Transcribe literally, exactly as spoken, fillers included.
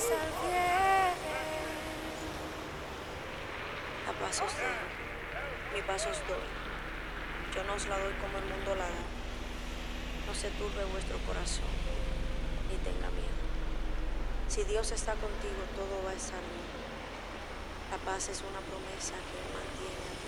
estar bien. A pasos de mi pasos doy. Yo no os la doy como el mundo la da. No se turbe vuestro corazón, ni tenga miedo. Si Dios está contigo, todo va a estar bien. La paz es una promesa que Él mantiene a tu